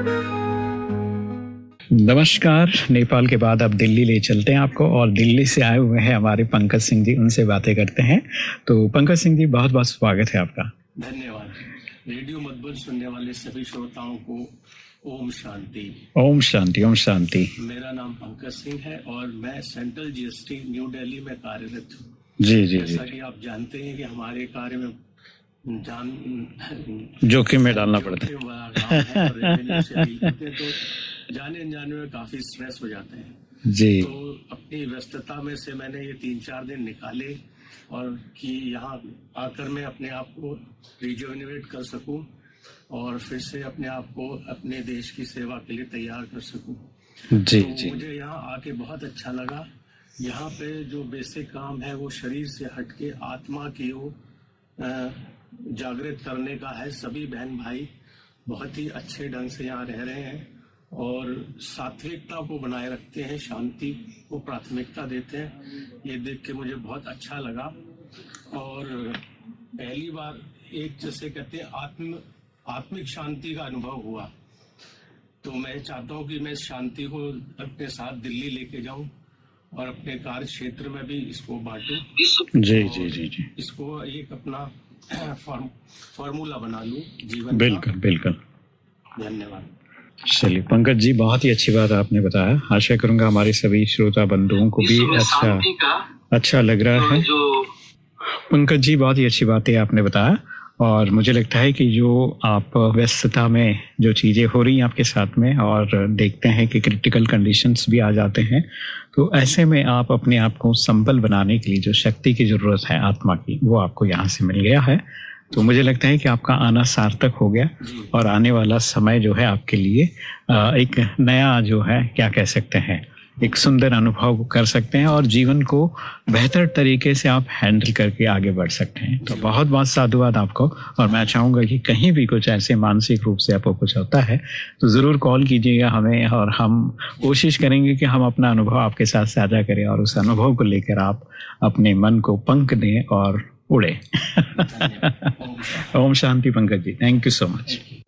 नमस्कार। नेपाल के बाद अब दिल्ली ले चलते हैं आपको, और दिल्ली से आए हुए हैं हमारे पंकज सिंह जी, उनसे बातें करते हैं। तो पंकज सिंह जी, बहुत बहुत स्वागत है आपका। धन्यवाद। रेडियो मधुबन सुनने वाले सभी श्रोताओं को ओम शांति। ओम शांति, ओम शांति। मेरा नाम पंकज सिंह है और मैं सेंट्रल जीएसटी न्यू दिल्ली में कार्यरत हूँ। जी जी। जैसा कि आप जानते हैं कि हमारे कार्य में जोखिम में डालना पड़ता है तो जाने अनजाने में काफी स्ट्रेस हो जाते हैं जी। तो अपनी व्यस्तता में से मैंने ये 3-4 दिन निकाले और कि यहाँ आकर मैं अपने आप को रिजुवेनेट कर सकूं और फिर से अपने आप को अपने देश की सेवा के लिए तैयार कर सकूं। जी तो जी। मुझे यहाँ आके बहुत अच्छा लगा। यहाँ पे जो बेसिक काम है वो शरीर से हटके आत्मा की ओर जागृत करने का है। सभी बहन भाई बहुत ही अच्छे ढंग से यहाँ रह रहे हैं और सात्विकता को बनाए रखते हैं, शांति को प्राथमिकता देते हैं। ये देख के मुझे बहुत अच्छा लगा और पहली बार एक जैसे कहते हैं आत्मिक शांति का अनुभव हुआ। तो मैं चाहता हूँ कि मैं इस शांति को अपने साथ दिल्ली लेके जाऊं और अपने कार्य क्षेत्र में भी इसको बांटूं। जी जी जी जी। इसको एक अपना फॉर्मूला बना लूं जीवन का। बिल्कुल बिल्कुल। धन्यवाद। चलिए पंकज जी, बहुत ही अच्छी बात आपने बताया। आशा करूंगा हमारे सभी श्रोता बंधुओं को भी अच्छा लग रहा है। पंकज जी, बहुत ही अच्छी बातें आपने बताया और मुझे लगता है कि जो आप व्यस्तता में जो चीज़ें हो रही हैं आपके साथ में, और देखते हैं कि क्रिटिकल कंडीशंस भी आ जाते हैं, तो ऐसे में आप अपने आप को संबल बनाने के लिए जो शक्ति की ज़रूरत है आत्मा की, वो आपको यहाँ से मिल गया है। तो मुझे लगता है कि आपका आना सार्थक हो गया और आने वाला समय जो है आपके लिए एक नया जो है क्या कह सकते हैं, एक सुंदर अनुभव कर सकते हैं और जीवन को बेहतर तरीके से आप हैंडल करके आगे बढ़ सकते हैं। तो बहुत बहुत साधुवाद आपको। और मैं चाहूँगा कि कहीं भी कुछ ऐसे मानसिक रूप से आपको कुछ होता है तो ज़रूर कॉल कीजिएगा हमें, और हम कोशिश करेंगे कि हम अपना अनुभव आपके साथ साझा करें और उस अनुभव को लेकर आप अपने मन को पंख दें और उड़े। Om Shanti Pankaj ji, thank you so much.